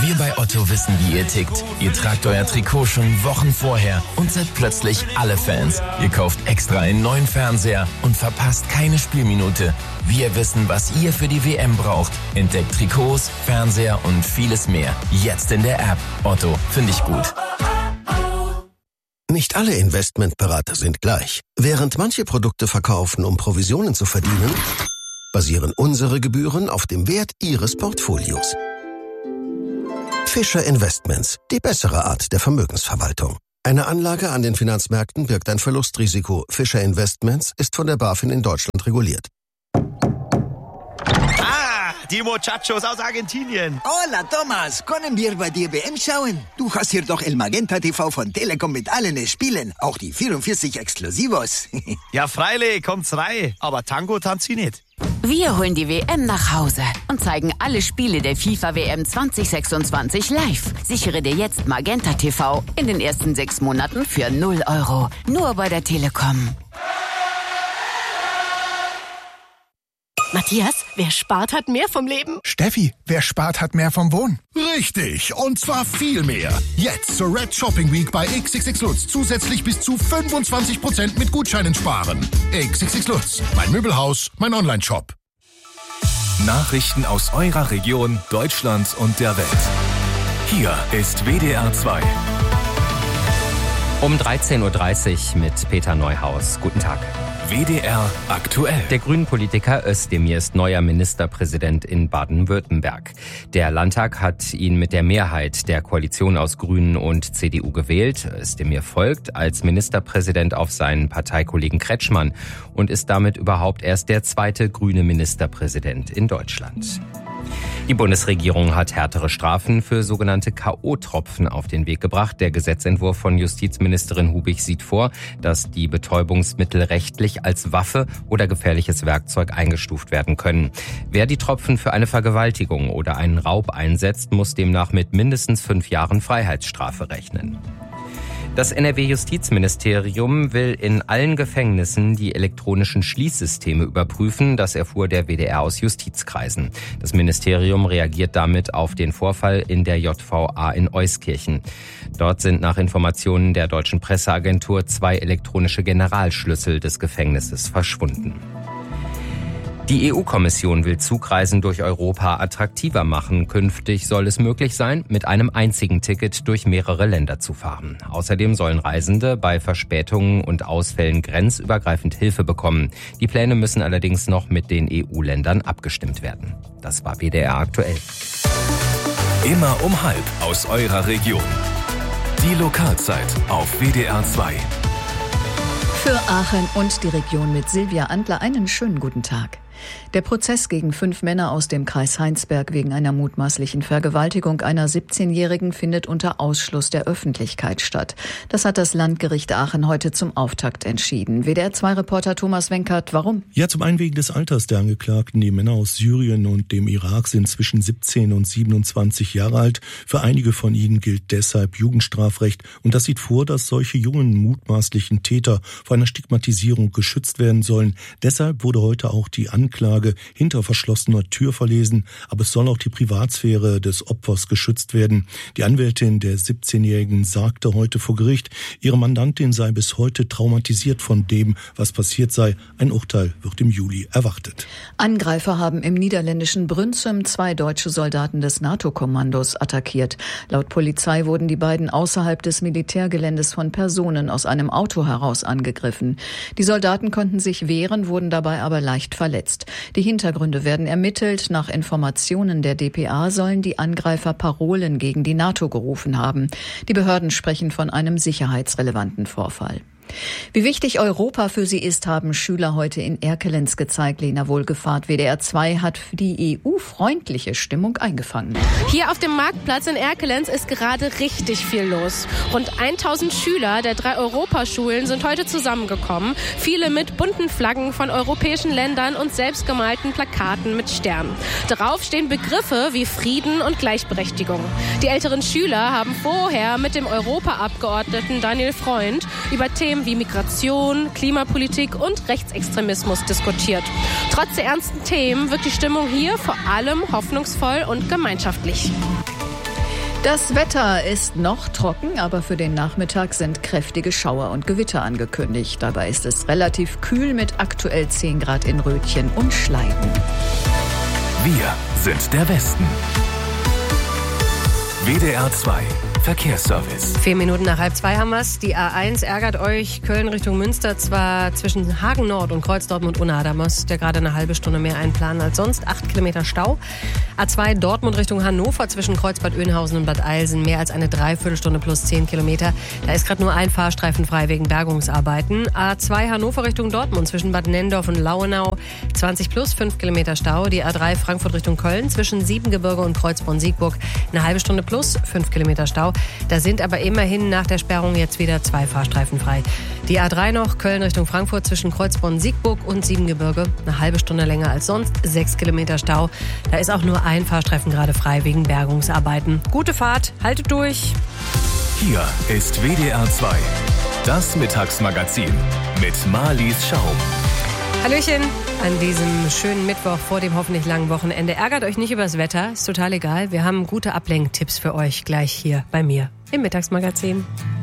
Wir bei Otto wissen, wie ihr tickt. Ihr tragt euer Trikot schon Wochen vorher und seid plötzlich alle Fans. Ihr kauft extra einen neuen Fernseher und verpasst keine Spielminute. Wir wissen, was ihr für die WM braucht. Entdeckt Trikots, Fernseher und vieles mehr. Jetzt in der App. Otto, finde ich gut. Nicht alle Investmentberater sind gleich. Während manche Produkte verkaufen, um Provisionen zu verdienen, basieren unsere Gebühren auf dem Wert Ihres Portfolios. Fischer Investments, die bessere Art der Vermögensverwaltung. Eine Anlage an den Finanzmärkten birgt ein Verlustrisiko. Fischer Investments ist von der BaFin in Deutschland reguliert. Die Muchachos aus Argentinien. Hola, Thomas. Können wir bei dir WM schauen? Du hast hier doch El Magenta TV von Telekom mit allen Spielen. Auch die 44 Exklusivos. Ja, freilich, kommt's rein. Aber Tango tanzt sie nicht. Wir holen die WM nach Hause und zeigen alle Spiele der FIFA-WM 2026 live. Sichere dir jetzt Magenta TV in den ersten 6 Monaten für 0 €. Nur bei der Telekom. Matthias, wer spart, hat mehr vom Leben. Steffi, wer spart, hat mehr vom Wohnen. Richtig, und zwar viel mehr. Jetzt zur Red Shopping Week bei XXX Lutz zusätzlich bis zu 25% mit Gutscheinen sparen. XXX Lutz, mein Möbelhaus, mein Online-Shop. Nachrichten aus eurer Region, Deutschland und der Welt. Hier ist WDR 2. Um 13.30 Uhr mit Peter Neuhaus. Guten Tag. WDR aktuell. Der Grünen-Politiker Özdemir ist neuer Ministerpräsident in Baden-Württemberg. Der Landtag hat ihn mit der Mehrheit der Koalition aus Grünen und CDU gewählt. Özdemir folgt als Ministerpräsident auf seinen Parteikollegen Kretschmann und ist damit überhaupt erst der zweite grüne Ministerpräsident in Deutschland. Die Bundesregierung hat härtere Strafen für sogenannte K.O.-Tropfen auf den Weg gebracht. Der Gesetzentwurf von Justizministerin Hubig sieht vor, dass die Betäubungsmittel rechtlich als Waffe oder gefährliches Werkzeug eingestuft werden können. Wer die Tropfen für eine Vergewaltigung oder einen Raub einsetzt, muss demnach mit mindestens 5 Jahren Freiheitsstrafe rechnen. Das NRW-Justizministerium will in allen Gefängnissen die elektronischen Schließsysteme überprüfen. Das erfuhr der WDR aus Justizkreisen. Das Ministerium reagiert damit auf den Vorfall in der JVA in Euskirchen. Dort sind nach Informationen der deutschen Presseagentur 2 elektronische Generalschlüssel des Gefängnisses verschwunden. Die EU-Kommission will Zugreisen durch Europa attraktiver machen. Künftig soll es möglich sein, mit einem einzigen Ticket durch mehrere Länder zu fahren. Außerdem sollen Reisende bei Verspätungen und Ausfällen grenzübergreifend Hilfe bekommen. Die Pläne müssen allerdings noch mit den EU-Ländern abgestimmt werden. Das war WDR aktuell. Immer um 12:30 aus eurer Region. Die Lokalzeit auf WDR 2. Für Aachen und die Region mit Silvia Antler einen schönen guten Tag. Der Prozess gegen 5 Männer aus dem Kreis Heinsberg wegen einer mutmaßlichen Vergewaltigung einer 17-Jährigen findet unter Ausschluss der Öffentlichkeit statt. Das hat das Landgericht Aachen heute zum Auftakt entschieden. WDR-2-Reporter Thomas Wenkert, warum? Ja, zum einen wegen des Alters der Angeklagten. Die Männer aus Syrien und dem Irak sind zwischen 17 und 27 Jahre alt. Für einige von ihnen gilt deshalb Jugendstrafrecht. Und das sieht vor, dass solche jungen mutmaßlichen Täter vor einer Stigmatisierung geschützt werden sollen. Deshalb wurde heute auch die Anklage hinter verschlossener Tür verlesen, aber es soll auch die Privatsphäre des Opfers geschützt werden. Die Anwältin der 17-Jährigen sagte heute vor Gericht, ihre Mandantin sei bis heute traumatisiert von dem, was passiert sei. Ein Urteil wird im Juli erwartet. Angreifer haben im niederländischen Brünsum 2 deutsche Soldaten des NATO-Kommandos attackiert. Laut Polizei wurden die beiden außerhalb des Militärgeländes von Personen aus einem Auto heraus angegriffen. Die Soldaten konnten sich wehren, wurden dabei aber leicht verletzt. Die Hintergründe werden ermittelt. Nach Informationen der dpa sollen die Angreifer Parolen gegen die NATO gerufen haben. Die Behörden sprechen von einem sicherheitsrelevanten Vorfall. Wie wichtig Europa für sie ist, haben Schüler heute in Erkelenz gezeigt. Lena Wohlgefahrt, WDR 2 hat für die EU-freundliche Stimmung eingefangen. Hier auf dem Marktplatz in Erkelenz ist gerade richtig viel los. Rund 1000 Schüler der 3 Europaschulen sind heute zusammengekommen. Viele mit bunten Flaggen von europäischen Ländern und selbstgemalten Plakaten mit Sternen. Darauf stehen Begriffe wie Frieden und Gleichberechtigung. Die älteren Schüler haben vorher mit dem Europaabgeordneten Daniel Freund über Themen wie Migration, Klimapolitik und Rechtsextremismus diskutiert. Trotz der ernsten Themen wirkt die Stimmung hier vor allem hoffnungsvoll und gemeinschaftlich. Das Wetter ist noch trocken, aber für den Nachmittag sind kräftige Schauer und Gewitter angekündigt. Dabei ist es relativ kühl mit aktuell 10 Grad in Rötchen und Schleiden. Wir sind der Westen. WDR 2 Verkehrsservice. 4 Minuten nach 1:30 haben wir's. Die A1 ärgert euch. Köln Richtung Münster, zwar zwischen Hagen Nord und Kreuz Dortmund-Unna. Da müsst ihr gerade eine halbe Stunde mehr einplanen als sonst. 8 Kilometer Stau. A2 Dortmund Richtung Hannover zwischen Kreuzbad Oeynhausen und Bad Eilsen. Mehr als eine Dreiviertelstunde plus 10 Kilometer. Da ist gerade nur ein Fahrstreifen frei wegen Bergungsarbeiten. A2 Hannover Richtung Dortmund zwischen Bad Nendorf und Lauenau. 20 plus 5 Kilometer Stau. Die A3 Frankfurt Richtung Köln zwischen Siebengebirge und Kreuzborn-Siegburg. Eine halbe Stunde plus 5 Kilometer Stau. Da sind aber immerhin nach der Sperrung jetzt wieder 2 Fahrstreifen frei. Die A3 noch, Köln Richtung Frankfurt zwischen Kreuzborn-Siegburg und Siebengebirge. Eine halbe Stunde länger als sonst, 6 Kilometer Stau. Da ist auch nur ein Fahrstreifen gerade frei wegen Bergungsarbeiten. Gute Fahrt, haltet durch. Hier ist WDR 2, das Mittagsmagazin mit Marlies Schaum. Hallöchen an diesem schönen Mittwoch vor dem hoffentlich langen Wochenende. Ärgert euch nicht übers Wetter, ist total egal. Wir haben gute Ablenktipps für euch gleich hier bei mir im Mittagsmagazin.